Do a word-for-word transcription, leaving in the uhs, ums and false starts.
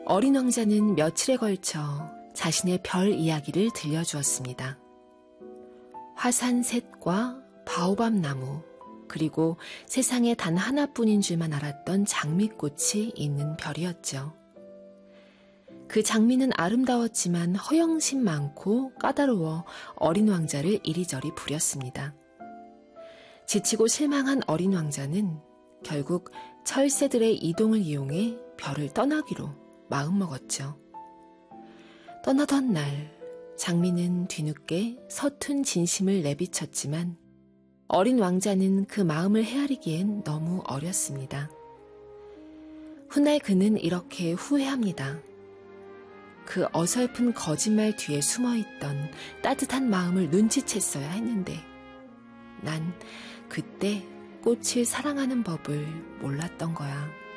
어린 왕자는 며칠에 걸쳐 자신의 별 이야기를 들려주었습니다. 화산셋과 바오밥 나무, 그리고 세상에 단 하나뿐인 줄만 알았던 장미꽃이 있는 별이었죠. 그 장미는 아름다웠지만 허영심 많고 까다로워 어린 왕자를 이리저리 부렸습니다. 지치고 실망한 어린 왕자는 결국 철새들의 이동을 이용해 별을 떠나기로 마음먹었죠. 떠나던 날 장미는 뒤늦게 서툰 진심을 내비쳤지만 어린 왕자는 그 마음을 헤아리기엔 너무 어렸습니다. 훗날 그는 이렇게 후회합니다. 그 어설픈 거짓말 뒤에 숨어있던 따뜻한 마음을 눈치챘어야 했는데 난 그때 꽃을 사랑하는 법을 몰랐던 거야.